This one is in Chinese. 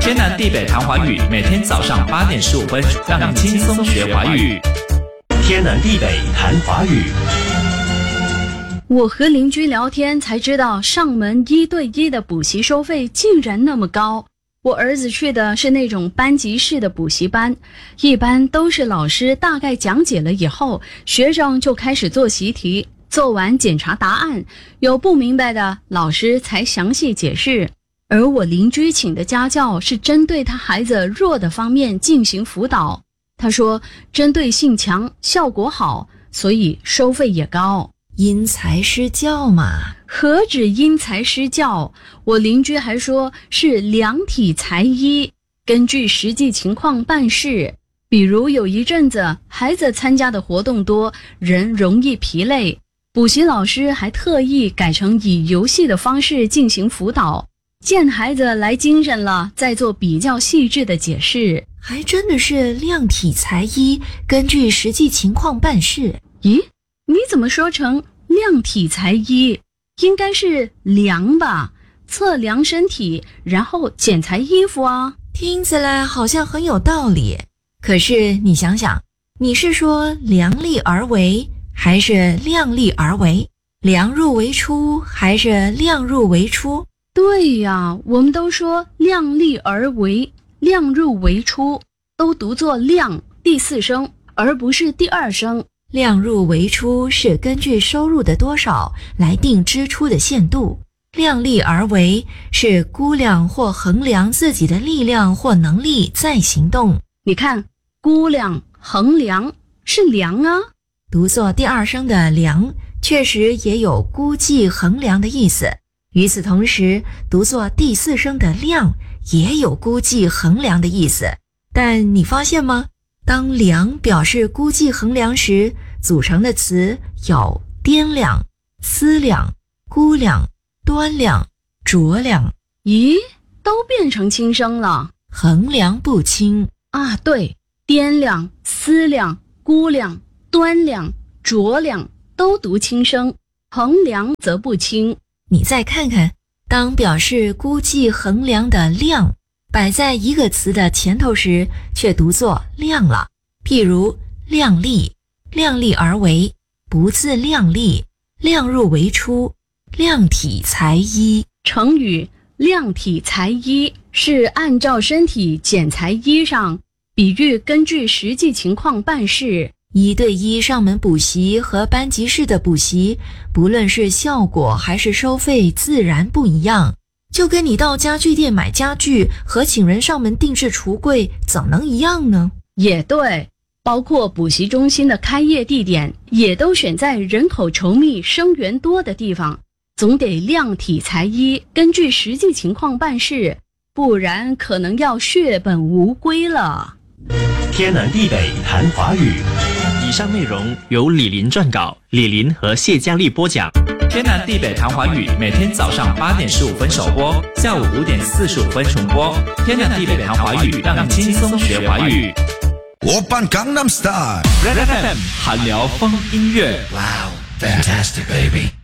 天南地北谈华语，每天早上8点15分，让你轻松学华语。 天南地北谈华语。 我和邻居聊天才知道，上门1对1的补习收费竟然那么高。我儿子去的是那种班级式的补习班，一般都是老师大概讲解了以后，学生就开始做习题，做完检查答案，有不明白的老师才详细解释。而我邻居请的家教是针对他孩子弱的方面进行辅导，他说针对性强，效果好，所以收费也高。 因材施教嘛。 何止因材施教，我邻居还说是量体裁衣，根据实际情况办事。比如有一阵子孩子参加的活动多，人容易疲累，补习老师还特意改成以游戏的方式进行辅导，见孩子来精神了，再做比较细致的解释。 还真的是量体裁衣，根据实际情况办事。 咦，你怎么说成量体裁衣？应该是量吧，测量身体，然后剪裁衣服啊。 听起来好像很有道理，可是你想想，你是说量力而为，还是量力而为？量入为出，还是量入为出？ 对呀，我们都说量力而为，量入为出，都读作量第4声，而不是第2声。 量入为出是根据收入的多少来定支出的限度，量力而为是估量或衡量自己的力量或能力再行动。 你看，估量、衡量是量啊， 读作第2声的量确实也有估计衡量的意思，与此同时，读作第4声的量也有估计衡量的意思。但你发现吗？当量表示估计衡量时，组成的词有掂量、思量、估量、端量、酌量。 咦，都变成轻声了。 衡量不轻啊，对，掂量、思量、估量、端量、酌量都读轻声，衡量则不轻。 你再看看，当表示估计衡量的量摆在一个词的前头时，却读作量了。譬如量力、量力而为、不自量力、量入为出、量体裁衣。 成语量体裁衣是按照身体剪裁衣裳，比喻根据实际情况办事。 1对1上门补习和班级式的补习，不论是效果还是收费自然不一样。就跟你到家具店买家具和请人上门定制橱柜怎能一样呢？ 也对，包括补习中心的开业地点也都选在人口稠密生源多的地方，总得量体裁衣，根据实际情况办事，不然可能要血本无归了。 天南地北谈华语。 以上内容由李林撰稿，李林和谢佳丽播讲。天南地北谈华语，每天早上8点15分首播，下午5点45分重播。天南地北谈华语，让你轻松学华语。 오빤 강남스타일 Red FM 韩聊风音乐。 Wow, fantastic baby